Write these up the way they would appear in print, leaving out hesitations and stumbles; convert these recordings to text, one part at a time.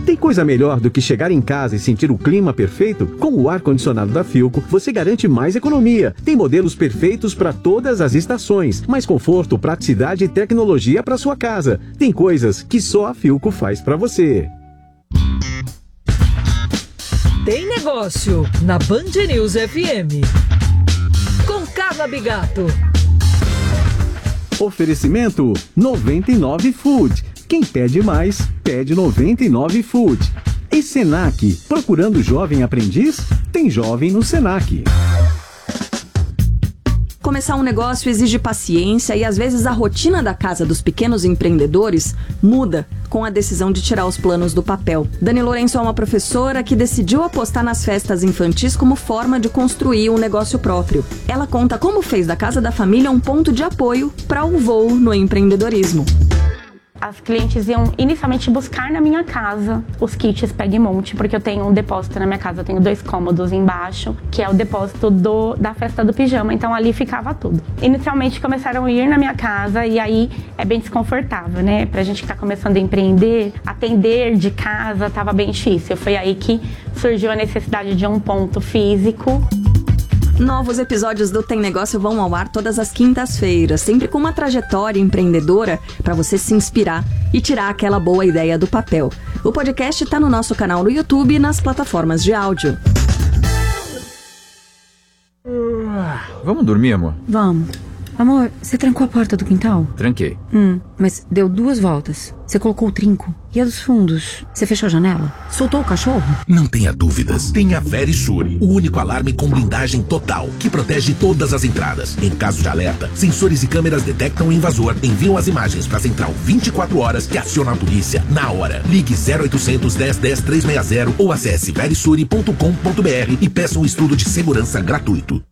Tem coisa melhor do que chegar em casa e sentir o clima perfeito? Com o ar-condicionado da Philco, você garante mais economia. Tem modelos perfeitos para todas as estações, mais conforto, praticidade e tecnologia para sua casa. Tem coisas que só a Philco faz para você. Tem negócio na Band News FM. Com Carla Bigato. Oferecimento 99 Food. Quem pede mais, pede 99 Food. E Senac, procurando jovem aprendiz? Tem jovem no Senac. Começar um negócio exige paciência e às vezes a rotina da casa dos pequenos empreendedores muda com a decisão de tirar os planos do papel. Dani Lourenço é uma professora que decidiu apostar nas festas infantis como forma de construir um negócio próprio. Ela conta como fez da casa da família um ponto de apoio para o voo no empreendedorismo. As clientes iam inicialmente buscar na minha casa os kits Pega e Monte, porque eu tenho um depósito na minha casa, eu tenho 2 cômodos embaixo, que é o depósito da festa do pijama, então ali ficava tudo. Inicialmente começaram a ir na minha casa e aí é bem desconfortável, né? Pra gente que tá começando a empreender, atender de casa tava bem difícil. Foi aí que surgiu a necessidade de um ponto físico. Novos episódios do Tem Negócio vão ao ar todas as quintas-feiras, sempre com uma trajetória empreendedora para você se inspirar e tirar aquela boa ideia do papel. O podcast está no nosso canal no YouTube e nas plataformas de áudio. Vamos dormir, amor? Vamos. Amor, você trancou a porta do quintal? Tranquei. Mas deu 2 voltas. Você colocou o trinco. E a dos fundos? Você fechou a janela? Soltou o cachorro? Não tenha dúvidas. Tem a Verisure, o único alarme com blindagem total, que protege todas as entradas. Em caso de alerta, sensores e câmeras detectam o invasor, enviam as imagens para a central 24 horas que aciona a polícia na hora. Ligue 0800 10 10 360 ou acesse verisure.com.br e peça um estudo de segurança gratuito.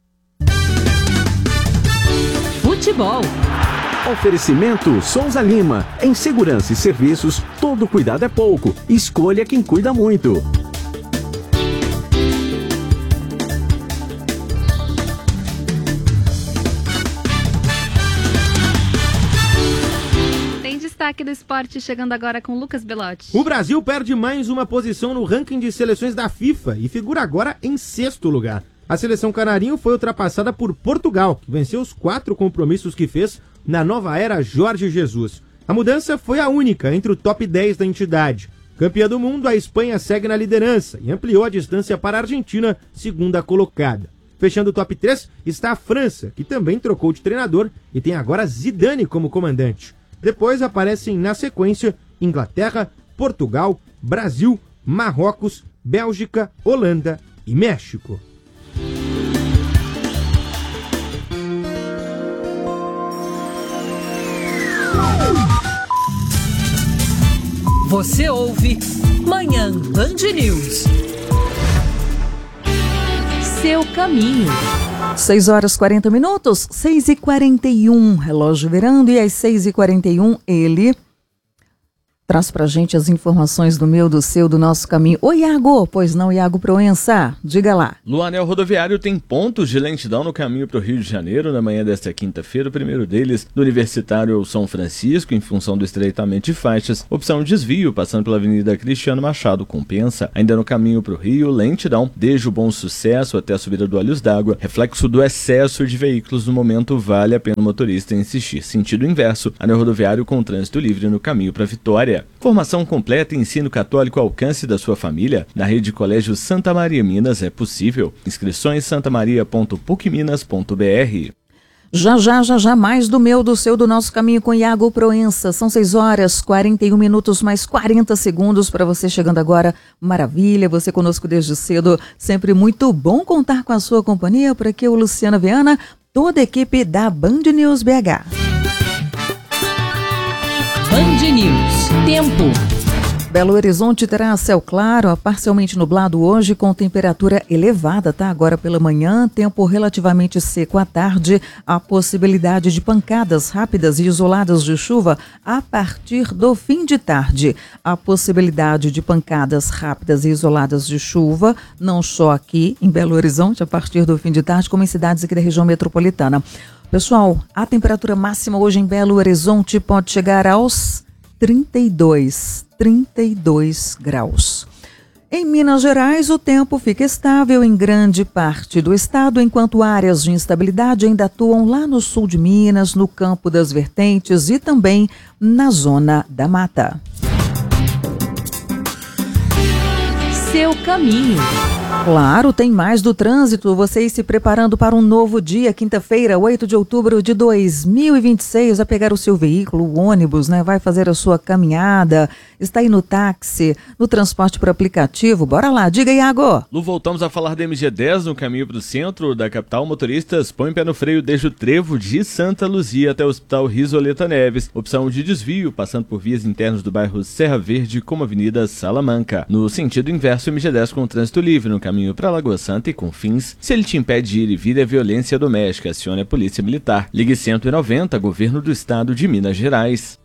Futebol. Oferecimento Souza Lima. Em segurança e serviços, todo cuidado é pouco. Escolha quem cuida muito. Tem destaque do esporte chegando agora com Lucas Belotti. O Brasil perde mais uma posição no ranking de seleções da FIFA e figura agora em 6º lugar. A seleção canarinho foi ultrapassada por Portugal, que venceu os 4 compromissos que fez na nova era Jorge Jesus. A mudança foi a única entre o top 10 da entidade. Campeã do mundo, a Espanha segue na liderança e ampliou a distância para a Argentina, segunda colocada. Fechando o top 3 está a França, que também trocou de treinador e tem agora Zidane como comandante. Depois aparecem na sequência Inglaterra, Portugal, Brasil, Marrocos, Bélgica, Holanda e México. Você ouve Manhã Band News. Seu caminho. 6h40, 6h41, relógio virando, e às 6h41 ele traz pra gente as informações do meu, do seu, do nosso caminho. Oi, Iago, pois não, Iago Proença, diga lá. No anel rodoviário tem pontos de lentidão no caminho para o Rio de Janeiro na manhã desta quinta-feira. O primeiro deles do Universitário São Francisco, em função do estreitamento de faixas. Opção desvio, passando pela Avenida Cristiano Machado, compensa. Ainda no caminho para o Rio, lentidão desde o Bom Sucesso até a subida do Olhos d'Água. Reflexo do excesso de veículos no momento, vale a pena o motorista insistir. Sentido inverso, anel rodoviário com trânsito livre no caminho para Vitória. Formação completa e ensino católico ao alcance da sua família? Na rede Colégio Santa Maria Minas é possível. Inscrições santamaria.pucminas.br. Já, mais do meu, do seu, do nosso caminho com Iago Proença. São 6h41 mais 40 segundos para você chegando agora. Maravilha, você conosco desde cedo. Sempre muito bom contar com a sua companhia. Por aqui o Luciana Viana, toda a equipe da Band News BH. Band News. Tempo. Belo Horizonte terá céu claro, parcialmente nublado hoje, com temperatura elevada, tá? Agora pela manhã, tempo relativamente seco à tarde, a possibilidade de pancadas rápidas e isoladas de chuva a partir do fim de tarde. A possibilidade de pancadas rápidas e isoladas de chuva, não só aqui em Belo Horizonte, a partir do fim de tarde, como em cidades aqui da região metropolitana. Pessoal, a temperatura máxima hoje em Belo Horizonte pode chegar aos 32 graus. Em Minas Gerais, o tempo fica estável em grande parte do estado, enquanto áreas de instabilidade ainda atuam lá no sul de Minas, no Campo das Vertentes e também na Zona da Mata. Seu caminho. Claro, tem mais do trânsito. Vocês se preparando para um novo dia, quinta-feira, 8 de outubro de 2026, vai pegar o seu veículo, o ônibus, né? Vai fazer a sua caminhada, está aí no táxi, no transporte por aplicativo. Bora lá, diga, Iago. Lu, voltamos a falar da MG10 no caminho para o centro da capital. Motoristas põem pé no freio desde o trevo de Santa Luzia até o Hospital Risoleta Neves. Opção de desvio, passando por vias internas do bairro Serra Verde, como a Avenida Salamanca. No sentido inverso, MG10 com trânsito livre no caminho para Lagoa Santa e Confins. Se ele te impede de ir e vir, é violência doméstica. Acione a Polícia Militar. Ligue 190, Governo do Estado de Minas Gerais.